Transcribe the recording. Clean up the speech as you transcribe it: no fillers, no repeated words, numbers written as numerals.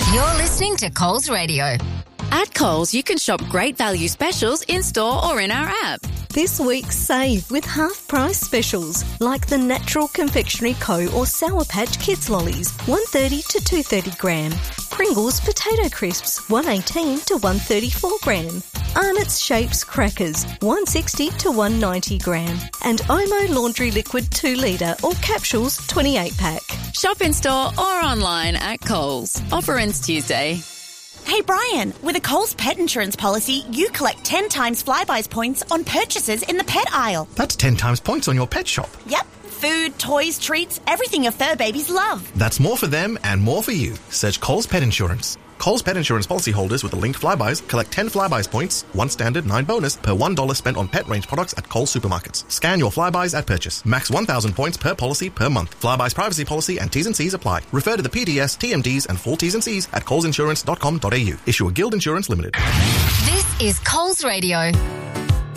You're listening to Coles Radio. At Coles, you can shop great value specials in-store or in our app. This week, save with half-price specials like the Natural Confectionery Co. or Sour Patch Kids Lollies, 130 to 230 gram. Pringles Potato Crisps, 118 to 134 gram. Arnott's Shapes Crackers, 160 to 190 gram. And Omo Laundry Liquid 2 litre or capsules, 28 pack. Shop in-store or online at Coles. Offer ends Tuesday. Hey Brian, with a Coles pet insurance policy, you collect 10 times Flybuys points on purchases in the pet aisle. That's 10 times points on your pet shop. Yep. Food, toys, treats, everything your fur babies love. That's more for them and more for you. Search Coles Pet Insurance. Coles Pet Insurance policyholders with the linked Flybuys collect 10 Flybuys points, 1 standard, 9 bonus, per $1 spent on pet range products at Coles supermarkets. Scan your Flybuys at purchase. Max 1,000 points per policy per month. Flybuys privacy policy and T's and C's apply. Refer to the PDS, TMDs and full T's and C's at colesinsurance.com.au. Issue a Guild Insurance Limited. This is Coles Radio.